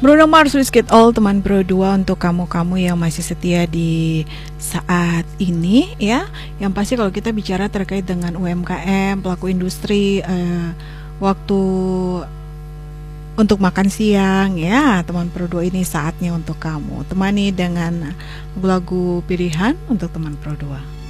Bruno Mars, Let's Get All, teman Pro 2, untuk kamu-kamu yang masih setia di saat ini ya. Yang pasti kalau kita bicara terkait dengan UMKM, pelaku industri, waktu untuk makan siang ya, teman Pro 2, ini saatnya untuk kamu. Temani dengan lagu-lagu pilihan untuk teman Pro 2.